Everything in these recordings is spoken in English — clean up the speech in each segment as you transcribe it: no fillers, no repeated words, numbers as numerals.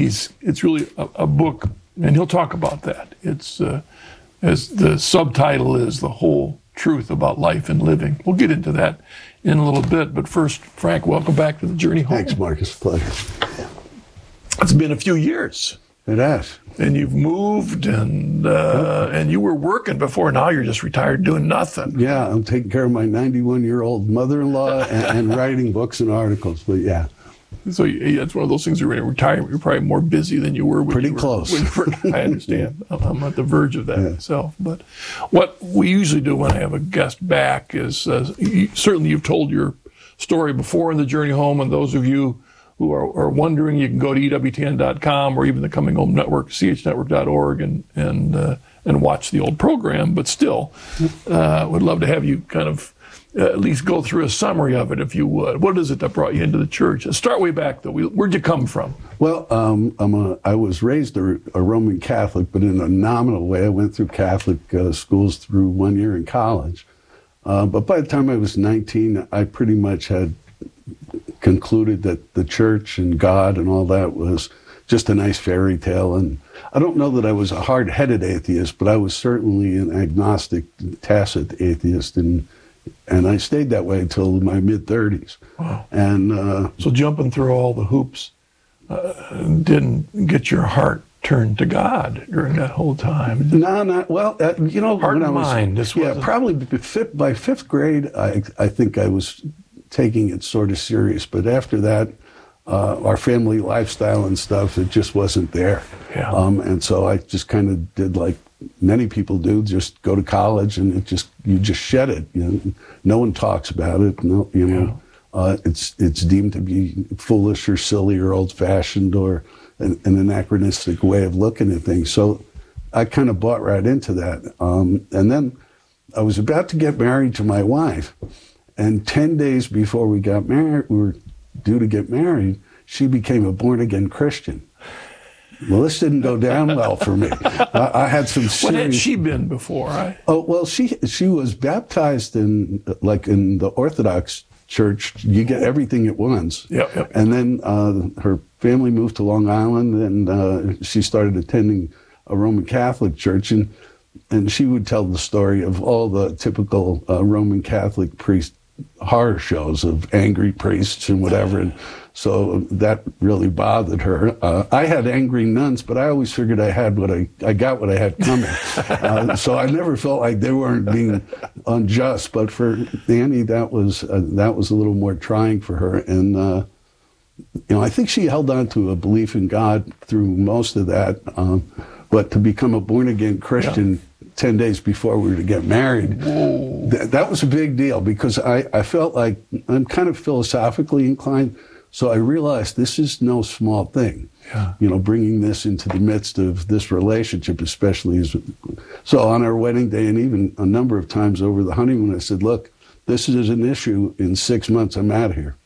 it's really a book, and he'll talk about that. It's as the subtitle is, The Whole Truth About Life and Living. We'll get into that in a little bit, but first, Frank, welcome back to the Journey Home. Thanks, Marcus. Pleasure. It's been a few years. It has. And you've moved, and you were working before. Now you're just retired doing nothing. Yeah, I'm taking care of my 91-year-old mother-in-law and writing books and articles, but yeah. So that's one of those things. You're in retirement. You're probably more busy than you were. Pretty close. I understand. I'm at the verge of that myself. But what we usually do when I have a guest back is, certainly you've told your story before in the Journey Home, and those of you who are wondering, you can go to EWTN.com or even the Coming Home Network, chnetwork.org, and watch the old program. But still, would love to have you kind of at least go through a summary of it, if you would. What is it that brought you into the church? Start way back, though. Where'd you come from? Well, I was raised a Roman Catholic, but in a nominal way. I went through Catholic schools through 1 year in college. But by the time I was 19, I pretty much had concluded that the church and God and all that was just a nice fairy tale. And I don't know that I was a hard-headed atheist, but I was certainly an agnostic, tacit atheist, and I stayed that way until my mid-30s. Wow. And so jumping through all the hoops didn't get your heart turned to God during that whole time? No, not well. You know, heart and mind. Probably by fifth grade, I think I was taking it sort of serious. But after that, our family lifestyle and stuff, it just wasn't there. Yeah. And so I just kind of did like many people do, just go to college, and you just shed it. You know, no one talks about it. No, you know, it's deemed to be foolish or silly or old-fashioned or an anachronistic way of looking at things. So I kind of bought right into that. And then I was about to get married to my wife, and 10 days before we got married, we were due to get married, she became a born-again Christian. Well, this didn't go down well for me. I had some serious... What had she been before? Oh, well, she was baptized in the Orthodox Church. You get everything at once. Yep. And then her family moved to Long Island, and she started attending a Roman Catholic church, and she would tell the story of all the typical Roman Catholic priest horror shows of angry priests and whatever, and so that really bothered her. I had angry nuns, but I always figured I got what I had coming. So I never felt like they weren't being unjust. But for Annie, that was a little more trying for her, and I think she held on to a belief in God through most of that. But to become a born again Christian 10 days before we were to get married, that was a big deal, because I felt like I'm kind of philosophically inclined. So I realized this is no small thing, bringing this into the midst of this relationship, especially so on our wedding day, and even a number of times over the honeymoon, I said, look, this is an issue. In 6 months, I'm out of here.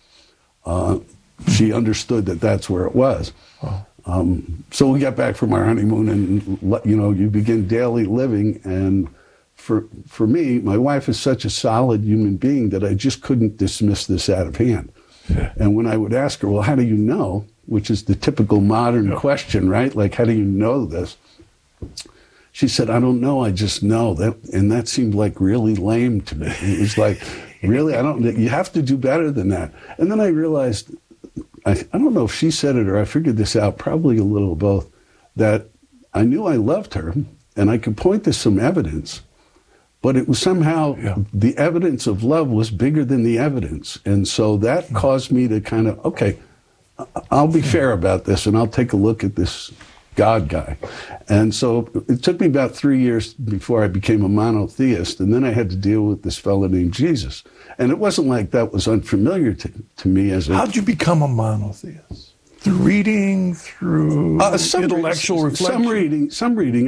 She understood that that's where it was. Wow. So we got back from our honeymoon, and you begin daily living. And for me, my wife is such a solid human being that I just couldn't dismiss this out of hand. Yeah. And when I would ask her, well, how do you know? Which is the typical modern question, right? Like, how do you know this? She said, I don't know, I just know that. And that seemed like really lame to me. It was like, really? You have to do better than that. And then I realized, I don't know if she said it or I figured this out, probably a little of both, that I knew I loved her and I could point to some evidence, but it was somehow the evidence of love was bigger than the evidence. And so that caused me to kind of, okay, I'll be fair about this and I'll take a look at this God guy. And so it took me about 3 years before I became a monotheist, and then I had to deal with this fellow named Jesus. And it wasn't like that was unfamiliar to me as a... How'd you become a monotheist? Through reading, through intellectual reflection? Some reading.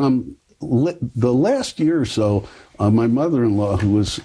The last year or so, my mother-in-law, who was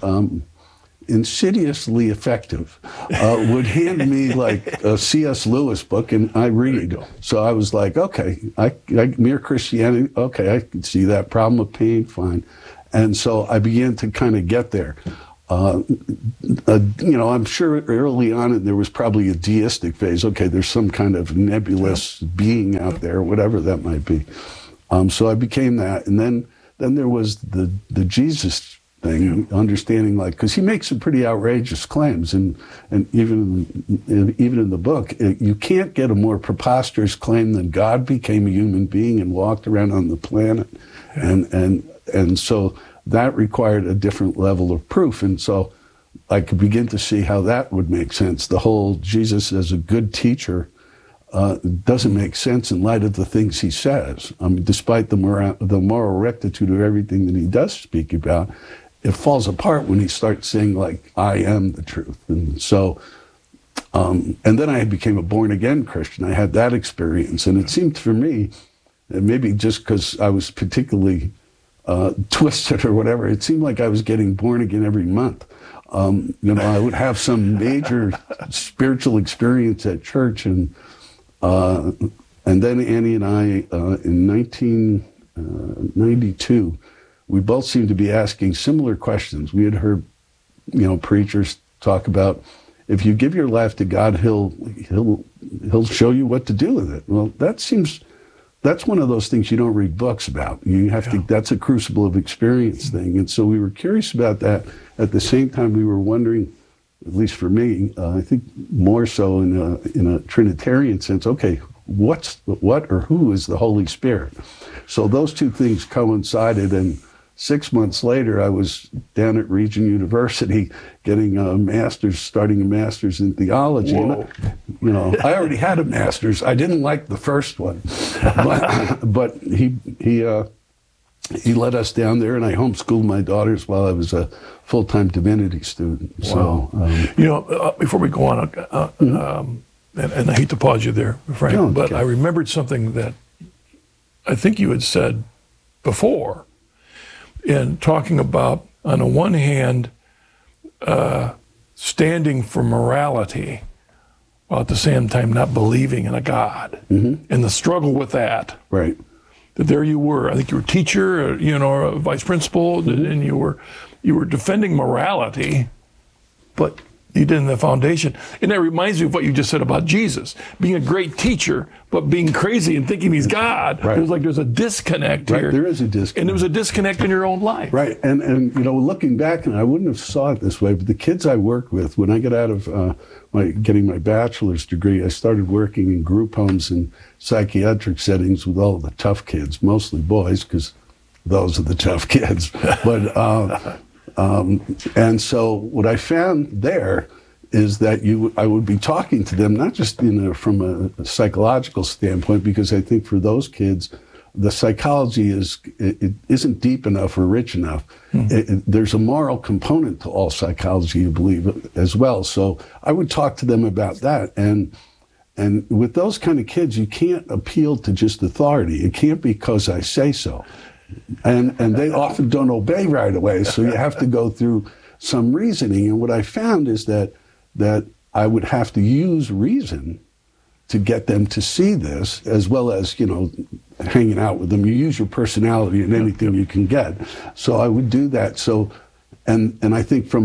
insidiously effective, would hand me like a C.S. Lewis book, and I read. So I was like, okay, Mere Christianity, okay, I can see that. Problem of pain, fine. And so I began to kind of get there. I'm sure early on there was probably a deistic phase. Okay, there's some kind of nebulous being out there, whatever that might be. So I became that, and then there was the Jesus thing, understanding, like, because he makes some pretty outrageous claims, and even in the book, you can't get a more preposterous claim than God became a human being and walked around on the planet, and so that required a different level of proof, and so I could begin to see how that would make sense. The whole Jesus as a good teacher doesn't make sense in light of the things he says. I mean, despite the moral rectitude of everything that he does speak about, it falls apart when he starts saying, like, I am the truth. And so, and then I became a born-again Christian. I had that experience, and it seemed for me, and maybe just because I was particularly twisted or whatever, it seemed like I was getting born again every month. I would have some major spiritual experience at church, and then Annie and I, in 1992, we both seemed to be asking similar questions. We had heard, preachers talk about, if you give your life to God, He'll show you what to do with it. Well, that's one of those things you don't read books about. You have to. That's a crucible of experience thing. And so we were curious about that. At the same time, we were wondering, at least for me, I think more so in a Trinitarian sense. Okay, what or who is the Holy Spirit? So those two things coincided, and 6 months later, I was down at Regent University getting starting a master's in theology. Whoa. And, I already had a master's. I didn't like the first one, but he let us down there, and I homeschooled my daughters while I was a full-time divinity student. Wow. So, before we go on, and I hate to pause you there, Frank, but I remembered something that I think you had said before, in talking about, on the one hand, standing for morality, while at the same time not believing in a God, and the struggle with that. Right. That there you were. I think you were a teacher, a vice principal, and you were defending morality, but you didn't have the foundation. And that reminds me of what you just said about Jesus, being a great teacher, but being crazy and thinking he's God. Right. It was like there's a disconnect here. There is a disconnect. And there was a disconnect in your own life. Right. And looking back, and I wouldn't have saw it this way, but the kids I worked with, when I got out of getting my bachelor's degree, I started working in group homes and psychiatric settings with all the tough kids, mostly boys, because those are the tough kids. But and so what I found there is that I would be talking to them, not just from a psychological standpoint, because I think for those kids, the psychology isn't deep enough or rich enough. There's a moral component to all psychology, I believe, as well. So I would talk to them about that. And with those kind of kids, you can't appeal to just authority. It can't be because I say so. And they often don't obey right away, so you have to go through some reasoning. And what I found is that I would have to use reason to get them to see this, as well as, hanging out with them. You use your personality in anything you can get. So I would do that. So, and I think from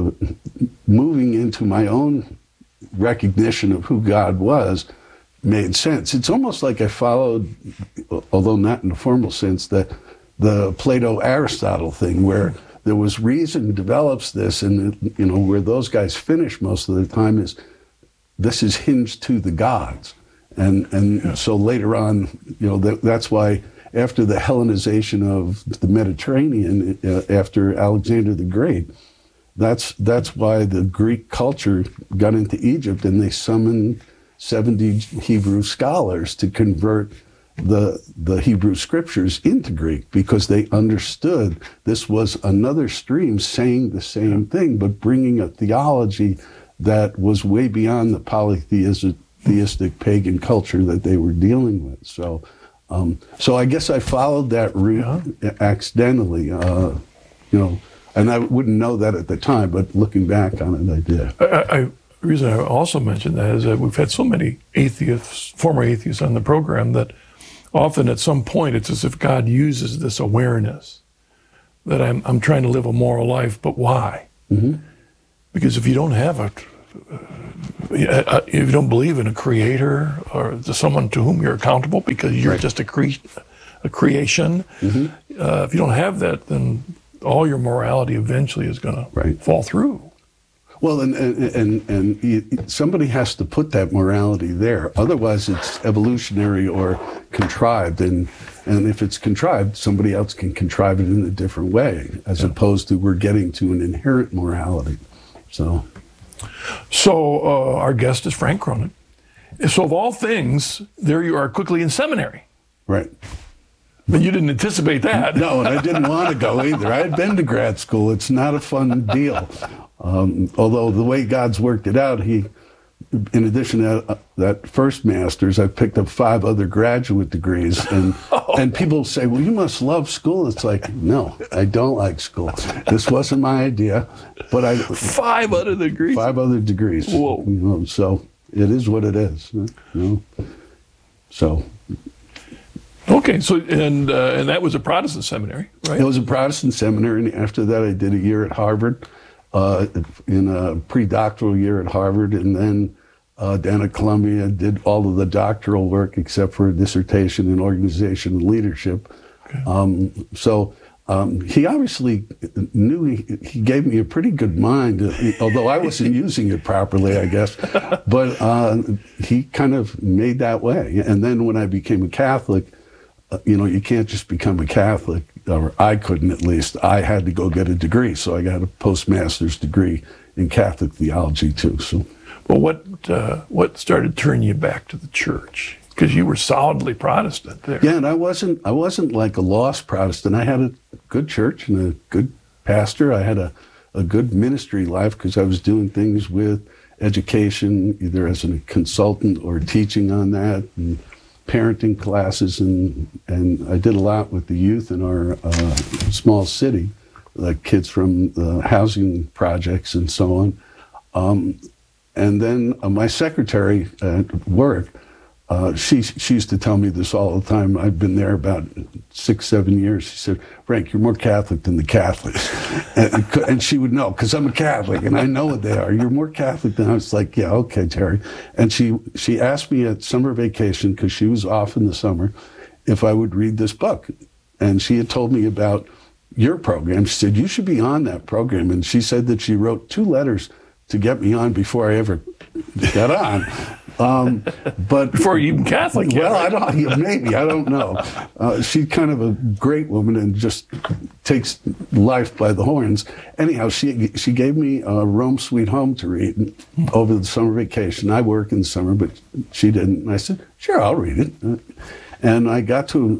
moving into my own recognition of who God was, made sense. It's almost like I followed, although not in a formal sense, the Plato-Aristotle thing, where there was reason develops this, and where those guys finish most of the time is, this is hinged to the gods, and so later on, that's why after the Hellenization of the Mediterranean, after Alexander the Great, that's why the Greek culture got into Egypt, and they summoned 70 Hebrew scholars to convert the Hebrew scriptures into Greek, because they understood this was another stream saying the same thing, but bringing a theology that was way beyond the polytheistic pagan culture that they were dealing with. So I guess I followed that route accidentally, and I wouldn't know that at the time, but looking back on it, I did. The reason I also mentioned that is that we've had so many former atheists on the program, that often at some point it's as if God uses this awareness that I'm trying to live a moral life, but why? Because if you don't have if you don't believe in a creator or someone to whom you're accountable because you're just a creation, if you don't have that, then all your morality eventually is going to fall through. Well, and somebody has to put that morality there. Otherwise, it's evolutionary or contrived. And if it's contrived, somebody else can contrive it in a different way, as opposed to we're getting to an inherent morality. So our guest is Frank Cronin. So of all things, there you are quickly in seminary. Right. But you didn't anticipate that. No, and I didn't want to go either. I had been to grad school. It's not a fun deal. Although the way God's worked it out, he, in addition to that first master's, I picked up 5 other graduate degrees. And people say, well, you must love school. It's like, no, I don't like school. This wasn't my idea. But 5 other degrees? 5 other degrees. Whoa. You know, so it is what it is. You know? So... Okay, so and that was a Protestant seminary, right? It was a Protestant seminary, and after that I did a year at Harvard, in a pre-doctoral year at Harvard, and then down at Columbia did all of the doctoral work except for a dissertation in organization and leadership. Okay. He obviously knew he gave me a pretty good mind, although I wasn't using it properly, I guess. But he kind of made that way. And then when I became a Catholic, you know, you can't just become a Catholic, or I couldn't at least. I had to go get a degree, so I got a postmaster's degree in Catholic theology too. So, well, what started turning you back to the church? Because you were solidly Protestant there. Yeah, and I wasn't like a lost Protestant. I had a good church and a good pastor. I had a good ministry life because I was doing things with education, either as a consultant or teaching on that, and parenting classes, and I did a lot with the youth in our small city, like kids from the housing projects and so on. And then my secretary at work, she used to tell me this all the time. I've been there about 6-7 years. She said, Frank, you're more Catholic than the Catholics. And she would know, because I'm a Catholic, and I know what they are. You're more Catholic than I was like, yeah, okay, Terry. And she asked me at summer vacation, because she was off in the summer, if I would read this book. And she had told me about your program. She said, you should be on that program. And she said that she wrote 2 letters to get me on before I ever got on. But before you even Catholic, well, right? I don't know. She's kind of a great woman and just takes life by the horns. Anyhow, she gave me Rome Sweet Home to read over the summer vacation. I work in the summer, but she didn't. And I said, sure, I'll read it. And I got to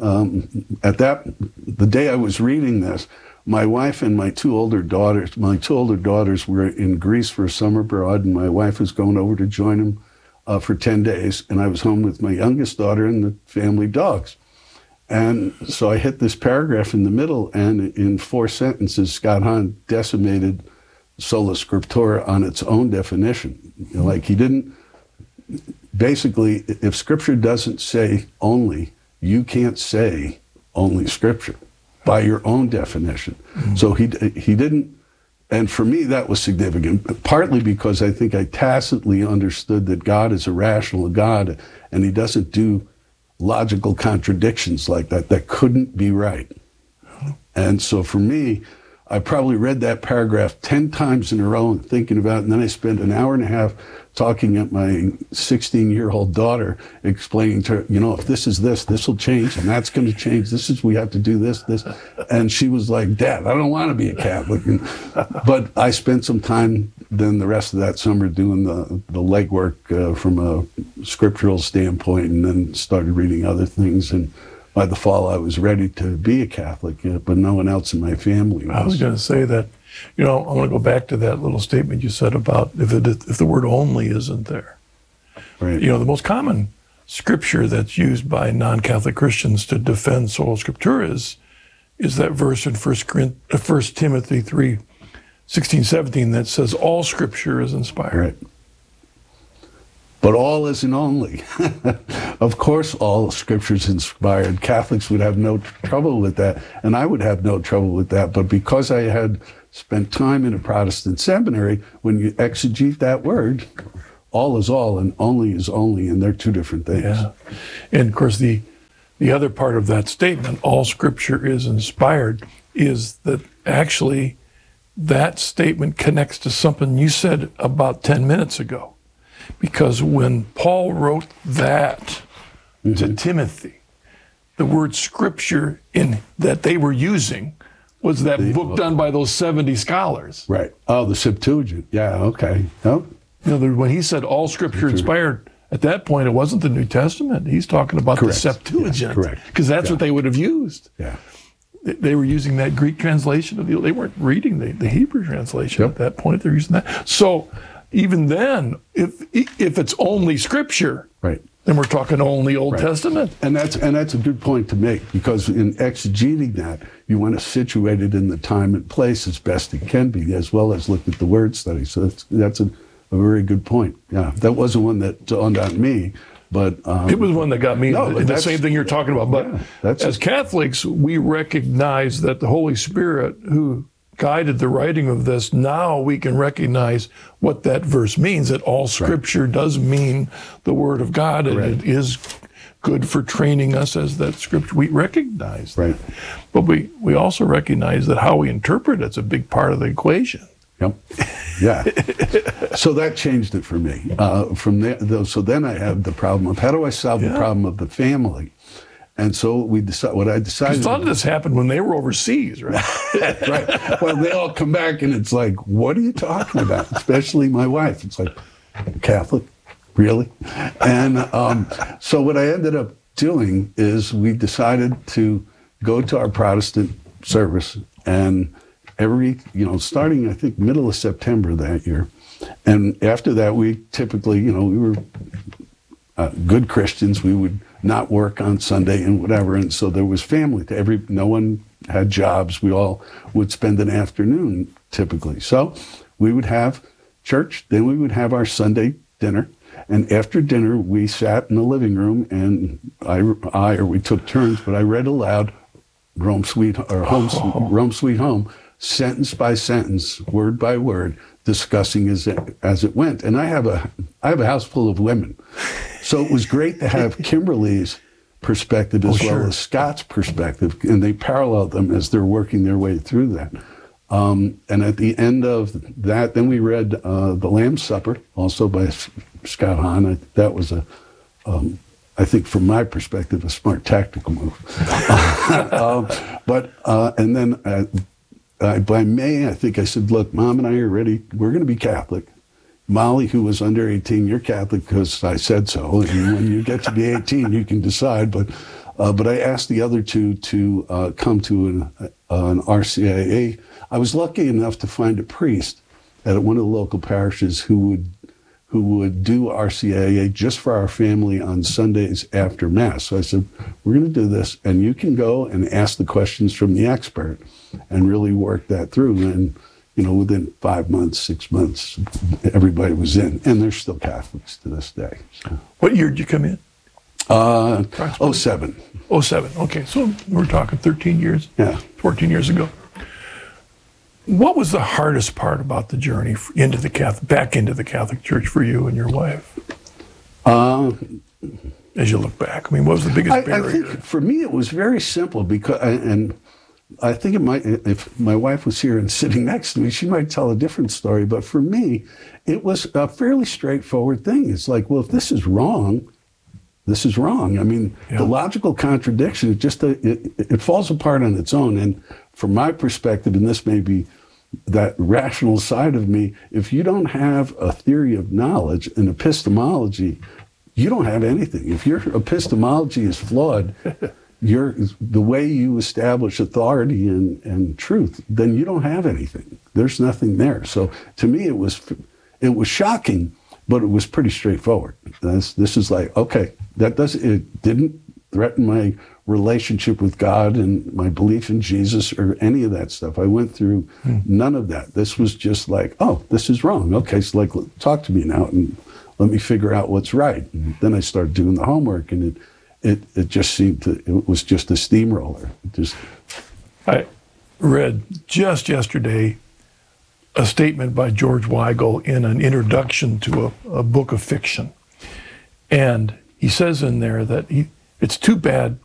the day I was reading this, my wife and my 2 older daughters were in Greece for a summer abroad, and my wife was going over to join them for 10 days, and I was home with my youngest daughter and the family dogs. And so I hit this paragraph in the middle, and in 4 sentences, Scott Hahn decimated sola scriptura on its own definition. You know, like, he didn't, basically, if Scripture doesn't say only, you can't say only Scripture by your own definition. Mm-hmm. So he didn't. And for me, that was significant, partly because I think I tacitly understood that God is a rational God, and he doesn't do logical contradictions like that. That couldn't be right. And so for me, I probably read that paragraph 10 times in a row and thinking about it, and then I spent an hour and a half talking at my 16-year-old daughter, explaining to her, you know, if this is this will change, and that's going to change. We have to do this. And she was like, Dad, I don't want to be a Catholic. But I spent some time then the rest of that summer doing the legwork from a scriptural standpoint, and then started reading other things. And by the fall, I was ready to be a Catholic, but no one else in my family was. I was going to say that. You know, I want to go back to that little statement you said about if the word only isn't there. Right. You know, the most common scripture that's used by non-Catholic Christians to defend sola scriptura is that verse in 1 Timothy 3:16-17 that says all scripture is inspired. Right. But all isn't only. Of course, all scripture is inspired. Catholics would have no trouble with that, and I would have no trouble with that. But because I had spent time in a Protestant seminary, when you exegete that word, all is all and only is only, and they're two different things. Yeah. And of course, the other part of that statement, all Scripture is inspired, is that actually that statement connects to something you said about 10 minutes ago. Because when Paul wrote that to Timothy, the word Scripture in that they were using was that book done by those 70 scholars. Right. Oh, the Septuagint. Yeah, okay. Oh. You know, when he said all Scripture inspired, at that point it wasn't the New Testament. He's talking about the Septuagint. Yeah, correct. Because that's what they would have used. Yeah. They were using that Greek translation of they weren't reading the Hebrew translation at that point. They're using that. So even then, if it's only Scripture, right, then we're talking only Old Testament. And that's a good point to make, because in exegeting that, you want to situate it in the time and place as best it can be, as well as look at the word study. So that's a very good point. Yeah, that wasn't one that dawned on me. But it was one that got me. The same thing you're talking about. But as Catholics, we recognize that the Holy Spirit, who guided the writing of this, now we can recognize what that verse means. That all Scripture does mean the Word of God, and it is good for training us as that Scripture. We recognize that, but we also recognize that how we interpret it's a big part of the equation. Yep. Yeah. So that changed it for me. From there, so then I had the problem of how do I solve the problem of the family? And so what I decided. Because a lot of this happened when they were overseas, right? Right. Well, they all come back and it's like, what are you talking about? Especially my wife. It's like, Catholic? Really? And so what I ended up doing is we decided to go to our Protestant service, and starting I think middle of September that year. And after that, we typically, we were good Christians. We would not work on Sunday and whatever. And so there was family. No one had jobs. We all would spend an afternoon typically. So we would have church, then we would have our Sunday dinner. And after dinner, we sat in the living room, and we took turns, but I read aloud Rome Sweet Home, sentence by sentence, word by word, discussing as it went. And I have a house full of women. So it was great to have Kimberly's perspective as well as Scott's perspective, and they paralleled them as they're working their way through that. And at the end of that, then we read The Lamb's Supper, also by Scott Hahn. That was I think from my perspective, a smart tactical move. And then by May, I think I said, look, Mom and I are ready. We're going to be Catholic. Molly, who was under 18, you're Catholic because I said so. And when you get to be 18, you can decide. But I asked the other two to come to an RCIA. I was lucky enough to find a priest at one of the local parishes who would do RCIA just for our family on Sundays after Mass. So I said, we're going to do this, and you can go and ask the questions from the expert and really work that through. And within 5 months, 6 months, everybody was in, and they're still Catholics to this day. So. What year did you come in? 07. 07. Okay, so we're talking 13 years. Yeah, 14 years ago. What was the hardest part about the journey back into the Catholic Church for you and your wife? As you look back, what was the biggest barrier? I think for me it was very simple, because, and I think if my wife was here and sitting next to me, she might tell a different story. But for me, it was a fairly straightforward thing. It's like, well, if this is wrong, this is wrong. The logical contradiction, it falls apart on its own. And from my perspective, and this may be that rational side of me, if you don't have a theory of knowledge and epistemology, you don't have anything. If your epistemology is flawed, the way you establish authority and truth, then you don't have anything. There's nothing there. So to me, it was shocking, but it was pretty straightforward. This is like, okay, it didn't threaten my relationship with God and my belief in Jesus or any of that stuff. I went through none of that. This was just like, oh, this is wrong. Okay, so talk to me now and let me figure out what's right. And then I started doing the homework, and it just seemed it was just a steamroller. I read just yesterday a statement by George Weigel in an introduction to a book of fiction. And he says in there that it's too bad